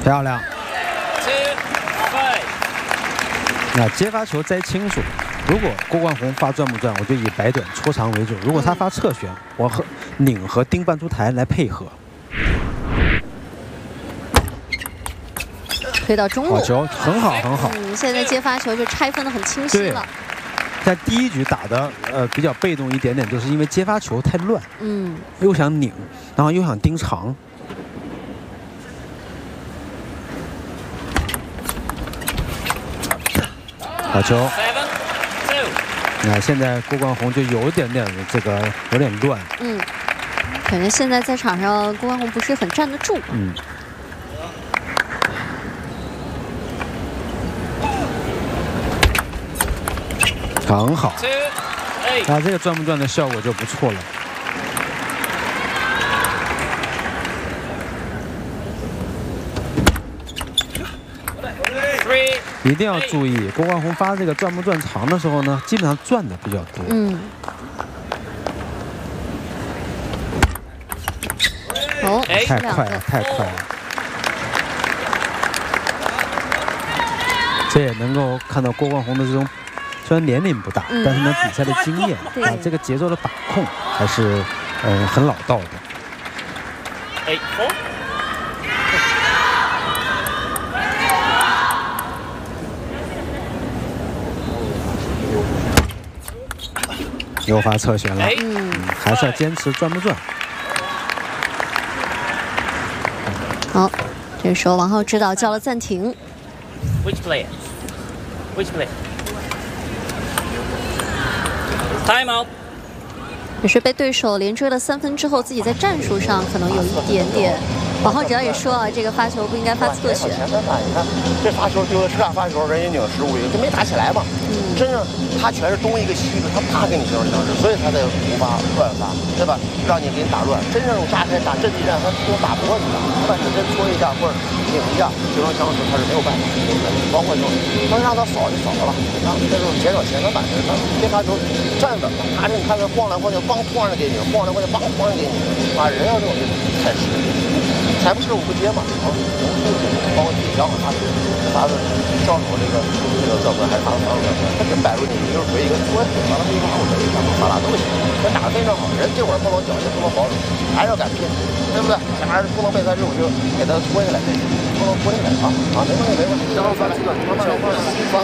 漂亮。那接发球摘轻数。如果郭冠宏发转不转，我就以摆短戳长为主；如果他发侧旋，我和拧和盯半出台来配合。 推到中路， 好球，很好，很好。 现在接发球就拆分的很清晰了。 在第一局打的比较被动一点点，就是因为接发球太乱，又想拧，然后又想盯长。好球。那现在郭冠宏就有点点这个有点乱。 感觉现在在场上郭冠宏不是很站得住。 很好。那这个转不转的效果就不错了。一定要注意，郭冠宏发这个转不转长的时候呢，基本上转的比较多。太快了，太快了。这也能够看到郭冠宏的这种，虽然年龄不大，但是呢比赛的经验啊，这个节奏的把控还是很老道的。又发侧旋了，还是要坚持转不转。 好，这时候王浩指导叫了暂停。 Which player? Which player? Time out. 也是被对手连追了3分之后，自己在战术上可能有一点点。王浩指导也说啊，这个发球不应该发侧旋。 前三发，你看这发球丢的是啥发球？人家拧15一个，就没打起来嘛。真正他全是东一个西一个，他怕跟你形成强势，所以他才胡发乱发，对吧？让你给你打乱。真正炸开打阵地战，他都打不过你的，他把你真戳一下或者拧一下形成强势，他是没有办法。包括这种，他让他扫就扫了，然后这种减少前三板的，他接发球站稳了，他这你看他晃来晃去，梆突上给你，晃来晃去，梆突上给你，啊，人要这种太实。才不是我不接嘛，包括体量他的上手这个叫什么还是他的防守，他真摆入你就是回一个搓完了一发我这一下他俩都行，他打得非常好，人这会儿不能侥幸不能保守，还是要敢拼，对不对？还是不能被他这种就给他拖下来，不能拖下来啊！没问题没问题，慢慢来。